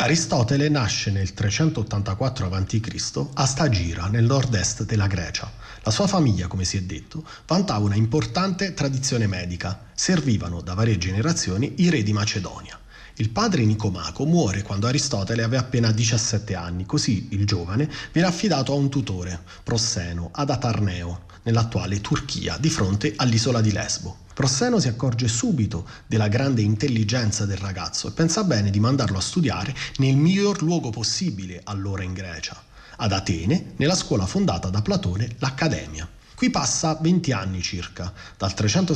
Aristotele nasce nel 384 a.C. a Stagira, nel nord-est della Grecia. La sua famiglia, come si è detto, vantava una importante tradizione medica. Servivano da varie generazioni i re di Macedonia. Il padre Nicomaco muore quando Aristotele aveva appena 17 anni, così il giovane viene affidato a un tutore, Prosseno, ad Atarneo, nell'attuale Turchia, di fronte all'isola di Lesbo. Prosseno si accorge subito della grande intelligenza del ragazzo e pensa bene di mandarlo a studiare nel miglior luogo possibile allora in Grecia, ad Atene, nella scuola fondata da Platone, l'Accademia. Qui passa 20 anni circa, dal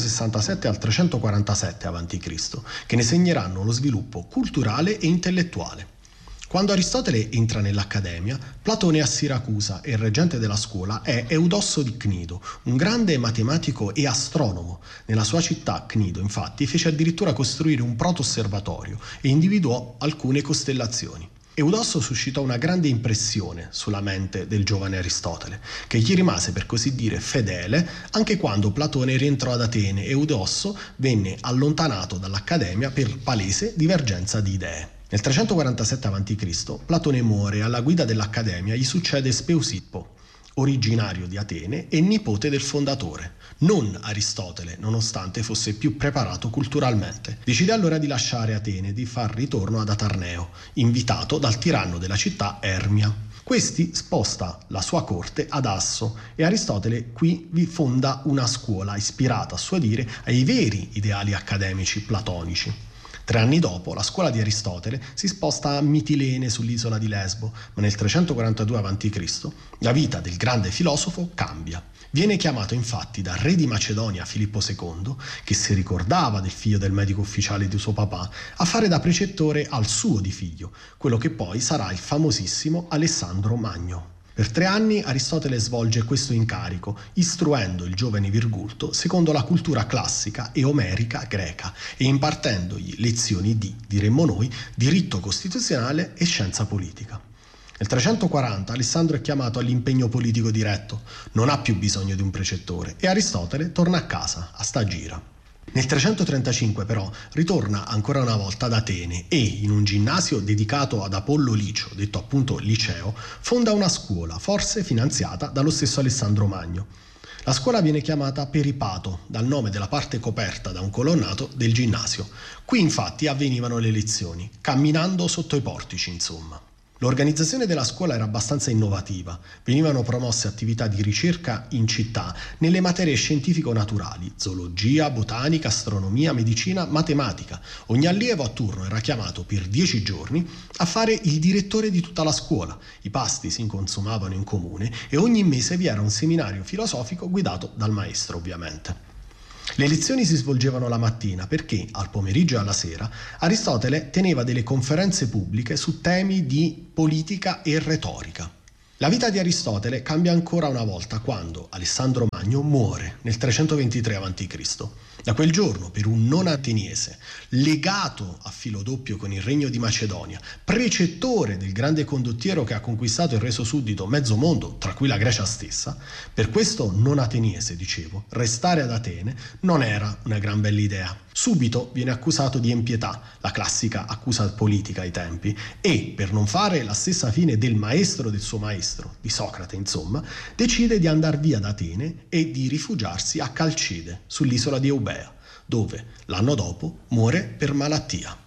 367 al 347 a.C., che ne segneranno lo sviluppo culturale e intellettuale. Quando Aristotele entra nell'Accademia, Platone è a Siracusa e il reggente della scuola è Eudosso di Cnido, un grande matematico e astronomo. Nella sua città, Cnido, infatti, fece addirittura costruire un proto-osservatorio e individuò alcune costellazioni. Eudosso suscitò una grande impressione sulla mente del giovane Aristotele, che gli rimase per così dire fedele anche quando Platone rientrò ad Atene e Eudosso venne allontanato dall'Accademia per palese divergenza di idee. Nel 347 a.C. Platone muore e alla guida dell'Accademia gli succede Speusipo, originario di Atene e nipote del fondatore. Non Aristotele, nonostante fosse più preparato culturalmente. Decide allora di lasciare Atene e di far ritorno ad Atarneo, invitato dal tiranno della città Ermia. Questi sposta la sua corte ad Asso e Aristotele qui vi fonda una scuola ispirata, a suo dire, ai veri ideali accademici platonici. 3 anni dopo, la scuola di Aristotele si sposta a Mitilene sull'isola di Lesbo, ma nel 342 a.C. la vita del grande filosofo cambia. Viene chiamato infatti dal re di Macedonia Filippo II, che si ricordava del figlio del medico ufficiale di suo papà, a fare da precettore al suo di figlio, quello che poi sarà il famosissimo Alessandro Magno. Per 3 anni Aristotele svolge questo incarico, istruendo il giovane Virgulto secondo la cultura classica e omerica greca e impartendogli lezioni di, diremmo noi, diritto costituzionale e scienza politica. Nel 340 Alessandro è chiamato all'impegno politico diretto, non ha più bisogno di un precettore e Aristotele torna a casa, a Stagira. Nel 335 però ritorna ancora una volta ad Atene e, in un ginnasio dedicato ad Apollo Licio, detto appunto liceo, fonda una scuola, forse finanziata dallo stesso Alessandro Magno. La scuola viene chiamata Peripato, dal nome della parte coperta da un colonnato del ginnasio. Qui infatti avvenivano le lezioni, camminando sotto i portici, insomma. L'organizzazione della scuola era abbastanza innovativa. Venivano promosse attività di ricerca in città nelle materie scientifico-naturali, zoologia, botanica, astronomia, medicina, matematica. Ogni allievo a turno era chiamato per 10 giorni a fare il direttore di tutta la scuola. I pasti si consumavano in comune e ogni mese vi era un seminario filosofico guidato dal maestro, ovviamente. Le lezioni si svolgevano la mattina perché, al pomeriggio e alla sera, Aristotele teneva delle conferenze pubbliche su temi di politica e retorica. La vita di Aristotele cambia ancora una volta quando Alessandro Magno muore nel 323 a.C. Da quel giorno, per un non ateniese, legato a filo doppio con il regno di Macedonia, precettore del grande condottiero che ha conquistato e reso suddito mezzo mondo, tra cui la Grecia stessa, per questo non ateniese, dicevo, restare ad Atene non era una gran bella idea. Subito viene accusato di empietà, la classica accusa politica ai tempi, e, per non fare la stessa fine del maestro del suo maestro, di Socrate insomma, decide di andar via da Atene e di rifugiarsi a Calcide, sull'isola di Eubea, dove l'anno dopo muore per malattia.